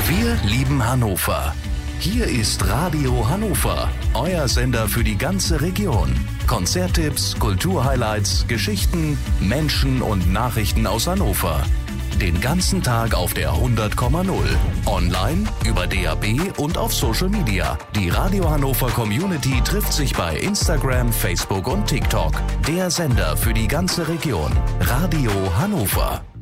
Wir lieben Hannover. Hier ist Radio Hannover, euer Sender für die ganze Region. Konzerttipps, Kulturhighlights, Geschichten, Menschen und Nachrichten aus Hannover. Den ganzen Tag auf der 100,0. Online, über DAB und auf Social Media. Die Radio Hannover Community trifft sich bei Instagram, Facebook und TikTok. Der Sender für die ganze Region. Radio Hannover.